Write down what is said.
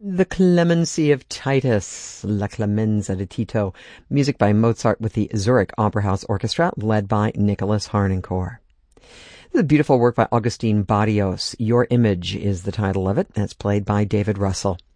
The Clemency of Titus, La Clemenza di Tito, music by Mozart with the Zurich Opera House Orchestra, led by Nicholas Harnoncourt. This is a beautiful work by Augustin Barrios. Your Image is the title of it, and it's played by David Russell.